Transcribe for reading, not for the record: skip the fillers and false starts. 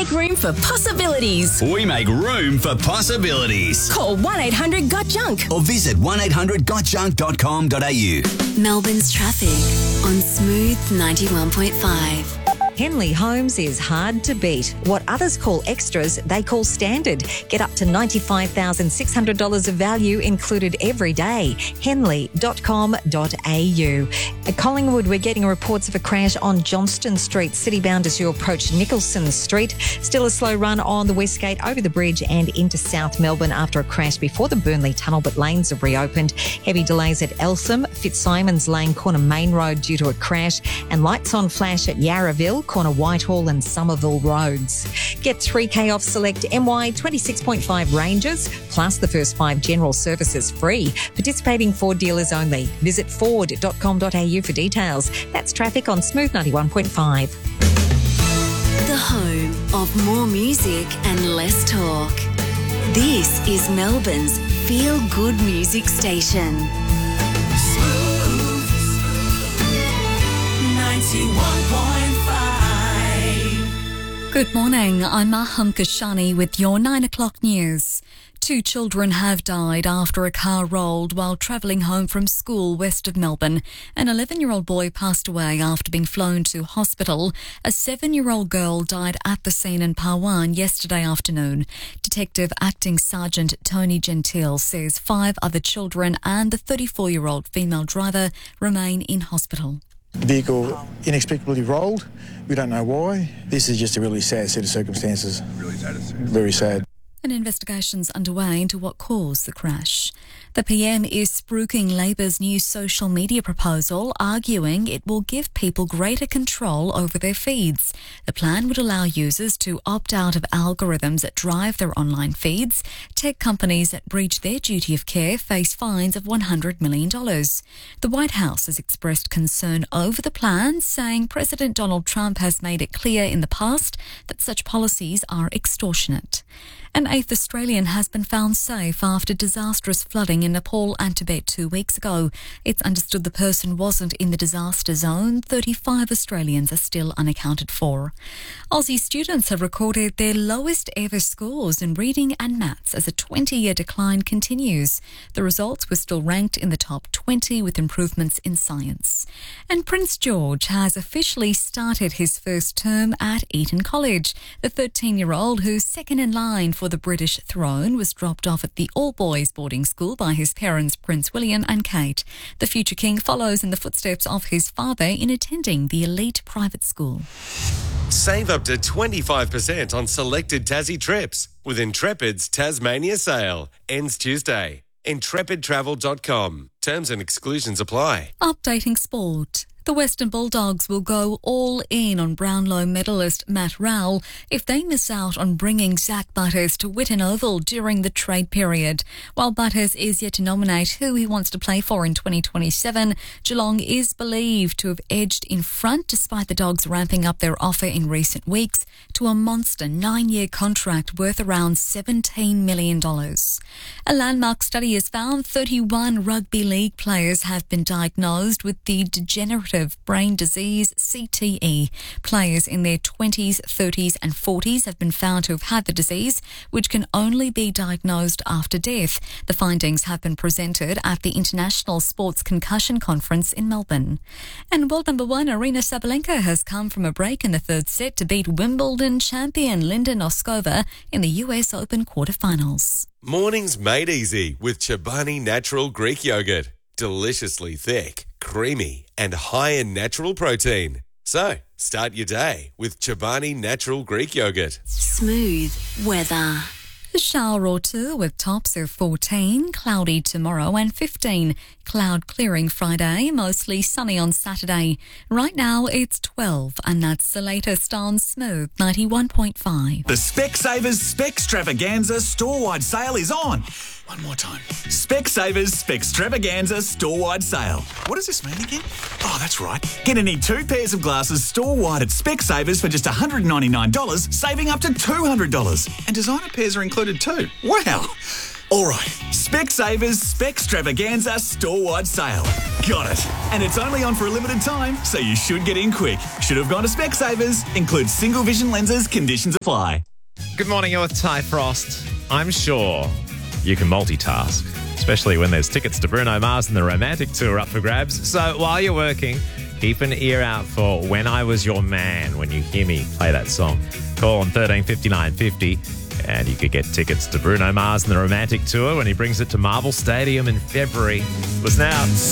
make room for possibilities. We make room for possibilities. Call 1-800-GOT-JUNK Or visit 1800gotjunk.com.au. Melbourne's traffic on Smooth 91.5. Henley Homes is hard to beat. What others call extras, they call standard. Get up to $95,600 of value included every day. Henley.com.au. At Collingwood, we're getting reports of a crash on Johnston Street, city-bound as you approach Nicholson Street. Still a slow run on the Westgate over the bridge and into South Melbourne after a crash before the Burnley Tunnel, but lanes have reopened. Heavy delays at Eltham, Fitzsimons Lane, corner Main Road due to a crash, and lights on flash at Yarraville, corner Whitehall and Somerville Roads. Get 3K off select MY 26.5 ranges, plus the first 5 general services free. Participating Ford dealers only. Visit ford.com.au for details. That's traffic on Smooth 91.5. The home of more music and less talk. This is Melbourne's feel-good music station. Smooth 91.5. Good morning, I'm Maham Kashani with your 9 o'clock news. 2 children have died after a car rolled while travelling home from school west of Melbourne. An 11-year-old boy passed away after being flown to hospital. A 7-year-old girl died at the scene in Parwan yesterday afternoon. Detective Acting Sergeant Tony Gentile says 5 other children and the 34-year-old female driver remain in hospital. The vehicle inexplicably rolled. We don't know why. This is just a really sad set of circumstances. Really sad. Very sad. An investigation's underway into what caused the crash. The PM is spruiking Labor's new social media proposal, arguing it will give people greater control over their feeds. The plan would allow users to opt out of algorithms that drive their online feeds. Tech companies that breach their duty of care face fines of $100 million. The White House has expressed concern over the plan, saying President Donald Trump has made it clear in the past that such policies are extortionate. An 8th Australian has been found safe after disastrous flooding in Nepal and Tibet 2 weeks ago. It's understood the person wasn't in the disaster zone. 35 Australians are still unaccounted for. Aussie students have recorded their lowest ever scores in reading and maths as a 20-year decline continues. The results were still ranked in the top 20 with improvements in science. And Prince George has officially started his first term at Eton College. The 13-year-old, who's second in line for the British throne, was dropped off at the all-boys boarding school by his parents, Prince William and Kate. The future king follows in the footsteps of his father in attending the elite private school. Save up to 25% on selected Tassie trips with Intrepid's Tasmania sale. Ends Tuesday. IntrepidTravel.com. Terms and exclusions apply. Updating sport. The Western Bulldogs will go all in on Brownlow medalist Matt Rowell if they miss out on bringing Zach Butters to Whitten Oval during the trade period. While Butters is yet to nominate who he wants to play for in 2027, Geelong is believed to have edged in front despite the Dogs ramping up their offer in recent weeks to a monster 9-year contract worth around $17 million. A landmark study has found 31 rugby league players have been diagnosed with the degenerative brain disease CTE. Players in their 20s, 30s and 40s have been found to have had the disease, which can only be diagnosed after death. The findings have been presented at the International Sports Concussion Conference in Melbourne. And world number 1 Aryna Sabalenka has come from a break in the third set to beat Wimbledon champion Linda Noskova in the US Open quarterfinals. Mornings made easy with Chobani Natural Greek Yogurt. Deliciously thick, creamy and high in natural protein. So, start your day with Chobani Natural Greek Yogurt. Smooth weather. A shower or two with tops of 14, cloudy tomorrow and 15. Cloud clearing Friday, mostly sunny on Saturday. Right now it's 12 and that's the latest on Smooth 91.5. The Specsavers Specstravaganza store-wide sale is on. One more time. Specsavers Specstravaganza store-wide sale. What does this mean again? Oh, that's right. Get any 2 pairs of glasses store-wide at Specsavers for just $199, saving up to $200. And designer pairs are included too. Wow. All right, Specsavers Specstravaganza store-wide sale. Got it. And it's only on for a limited time, so you should get in quick. Should have gone to Specsavers. Includes single vision lenses. Conditions apply. Good morning, you're with Ty Frost. I'm sure you can multitask, especially when there's tickets to Bruno Mars and the Romantic Tour up for grabs. So while you're working, keep an ear out for When I Was Your Man when you hear me play that song. Call on 135950 and you could get tickets to Bruno Mars and the Romantic Tour when he brings it to Marvel Stadium in February. Listen out.